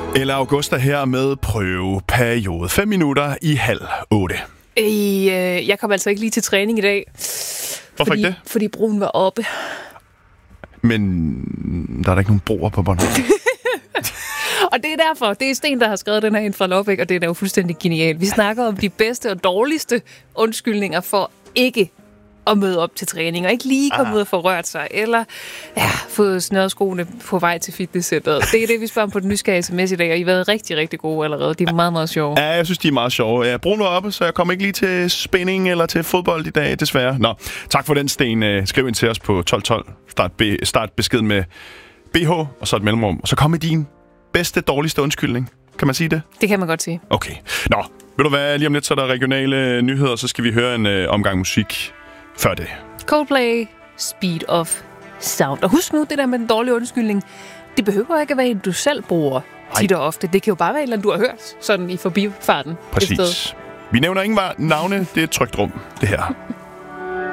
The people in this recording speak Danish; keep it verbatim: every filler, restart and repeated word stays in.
Eller Augusta her med prøveperiode. Fem minutter i halv otte. Øh, jeg kom altså ikke lige til træning i dag. Hvorfor fordi, ikke det? Fordi broen var oppe. Men der er da ikke nogen broer på Bornholm. Og det er derfor, det er Sten, der har skrevet den her ind fra Lobbæk, og det er jo fuldstændig genialt. Vi snakker om de bedste og dårligste undskyldninger for ikke at møde op til træning, og ikke lige komme ah. ud og få rørt sig, eller ja, få snørskoene på vej til fitnesscenteret. Det er det, vi spørger om på den nysgerrige sms i dag, og I har været rigtig, rigtig gode allerede. De er meget, meget sjove. Ja, jeg synes, de er meget sjove. Ja, broen var oppe, så jeg kom ikke lige til spinning eller til fodbold i dag, desværre. Nå, tak for den, Sten. Skriv ind til os på tolv tolv. Start, be- start besked med B H, og så et mellemrum. Og så kom med din bedste, dårligste undskyldning. Kan man sige det? Det kan man godt sige. Okay. Nå, ved du hvad? Lige om lidt, så er der regionale nyheder, så skal vi høre en øh, omgang musik før det. Coldplay, Speed of Sound. Og husk nu, det der med den dårlige undskyldning, det behøver ikke at være en, du selv bruger tit og ofte. Det kan jo bare være en eller anden, du har hørt sådan i forbifarten. Præcis. Vi nævner ingen navne, det er et trygt rum, det her.